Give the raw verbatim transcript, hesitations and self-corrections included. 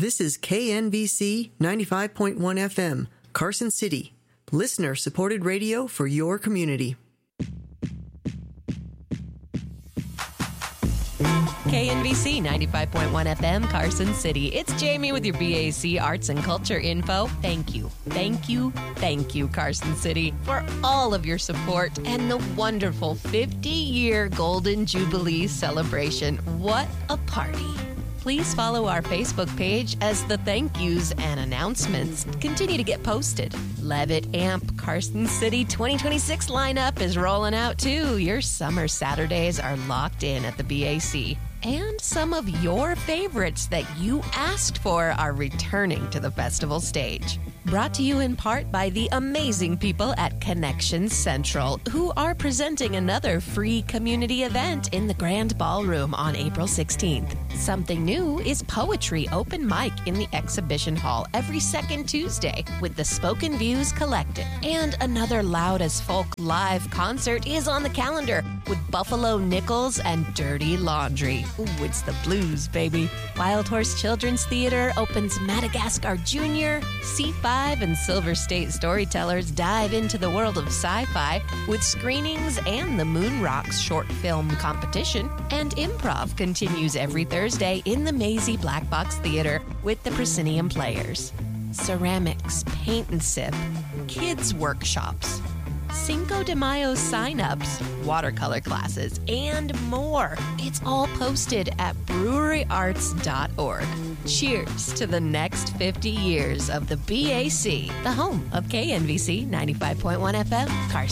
This is K N V C ninety-five point one F M, Carson City. Listener-supported radio for your community. K N V C ninety-five point one F M, Carson City. It's Jamie with your B A C Arts and Culture info. Thank you, thank you, thank you, Carson City, for all of your support and the wonderful fifty-year Golden Jubilee celebration. What a party. Please follow our Facebook page as the thank yous and announcements continue to get posted. Levitt Amp Carson City twenty twenty-six lineup is rolling out too. Your summer Saturdays are locked in at the B A C. And some of your favorites that you asked for are returning to the festival stage. Brought to you in part by the amazing people at Connection Central, who are presenting another free community event in the Grand Ballroom on April sixteenth. Something new is Poetry Open Mic in the Exhibition Hall every second Tuesday with the Spoken Views Collective. And another Loud as Folk live concert is on the calendar with Buffalo Nichols and Dirty Laundry. Ooh, it's the blues, baby. Wild Horse Children's Theater opens Madagascar Junior C five and Silver State Storytellers dive into the world of sci-fi with screenings and the Moon Rocks short film competition. And improv continues every Thursday in the Maisie Black Box Theater with the Proscenium Players. Ceramics, paint and sip, kids workshops, Cinco de Mayo sign-ups, watercolor classes, and more. It's all posted at brewery arts dot org. Cheers to the next fifty years of the B A C, the home of K N V C ninety-five point one F M, Carson.